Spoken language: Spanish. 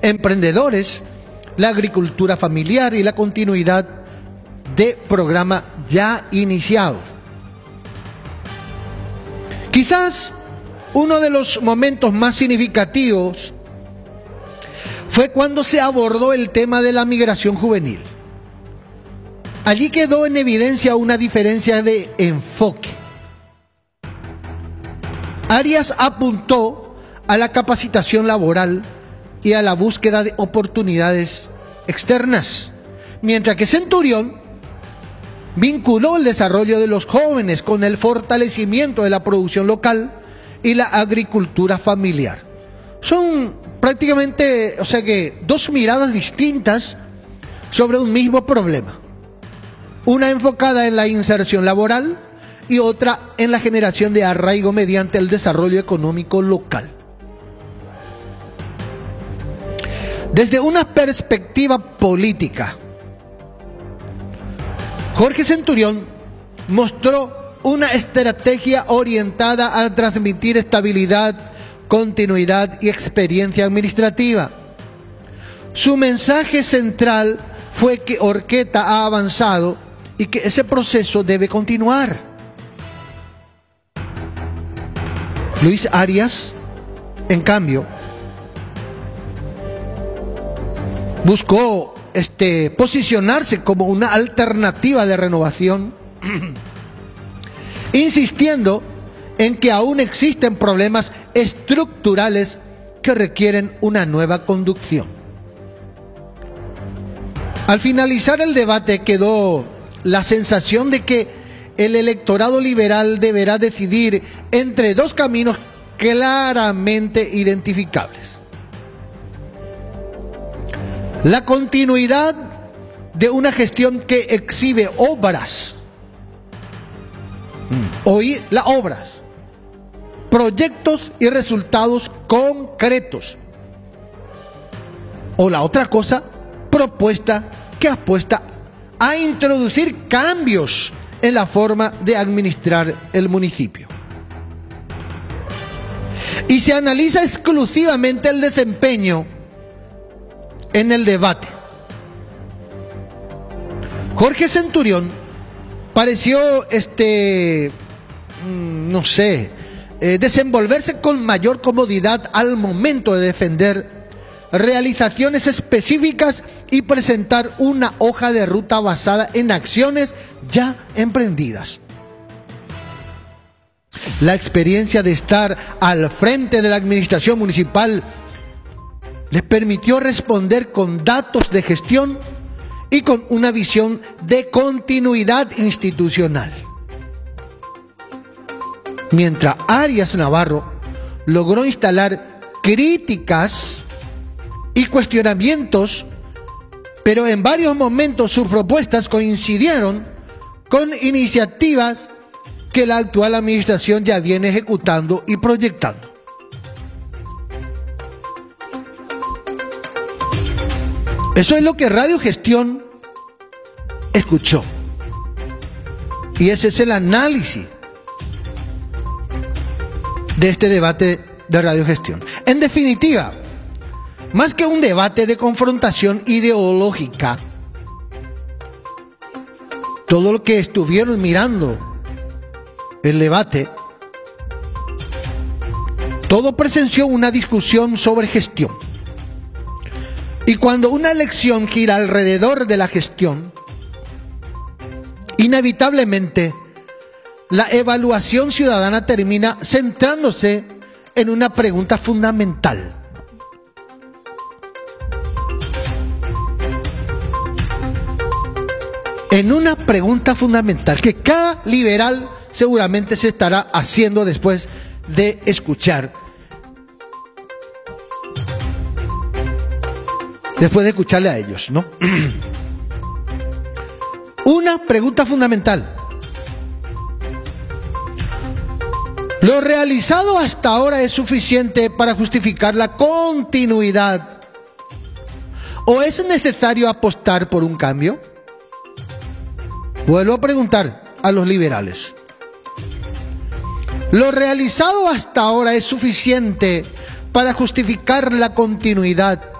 emprendedores, la agricultura familiar y la continuidad de programa ya iniciado. Quizás uno de los momentos más significativos fue cuando se abordó el tema de la migración juvenil. Allí quedó en evidencia una diferencia de enfoque. Arias apuntó a la capacitación laboral y a la búsqueda de oportunidades externas, mientras que Centurión vinculó el desarrollo de los jóvenes con el fortalecimiento de la producción local y la agricultura familiar. Son prácticamente, dos miradas distintas sobre un mismo problema. Una enfocada en la inserción laboral y otra en la generación de arraigo mediante el desarrollo económico local. Desde una perspectiva política, Jorge Centurión mostró una estrategia orientada a transmitir estabilidad, continuidad y experiencia administrativa. Su mensaje central fue que Orqueta ha avanzado y que ese proceso debe continuar. Luis Arias, en cambio, buscó posicionarse como una alternativa de renovación, insistiendo en que aún existen problemas estructurales que requieren una nueva conducción. Al finalizar el debate quedó la sensación de que el electorado liberal deberá decidir entre dos caminos claramente identificables: la continuidad de una gestión que exhibe obras, proyectos y resultados concretos, o la otra cosa, propuesta que apuesta a introducir cambios en la forma de administrar el municipio. Y se analiza exclusivamente el desempeño en el debate. Jorge Centurión pareció desenvolverse con mayor comodidad al momento de defender realizaciones específicas y presentar una hoja de ruta basada en acciones ya emprendidas. La experiencia de estar al frente de la administración municipal les permitió responder con datos de gestión y con una visión de continuidad institucional. Mientras Arias Navarro logró instalar críticas y cuestionamientos, pero en varios momentos sus propuestas coincidieron con iniciativas que la actual administración ya viene ejecutando y proyectando. Eso es lo que Radio Gestión escuchó. Y ese es el análisis de este debate de Radio Gestión. En definitiva, más que un debate de confrontación ideológica, todo lo que estuvieron mirando el debate, todo presenció una discusión sobre gestión. Y cuando una elección gira alrededor de la gestión, inevitablemente la evaluación ciudadana termina centrándose en una pregunta fundamental. En una pregunta fundamental que cada liberal seguramente se estará haciendo después de escucharle a ellos, ¿no? Una pregunta fundamental. ¿Lo realizado hasta ahora es suficiente para justificar la continuidad? ¿O es necesario apostar por un cambio? Vuelvo a preguntar a los liberales. ¿Lo realizado hasta ahora es suficiente para justificar la continuidad?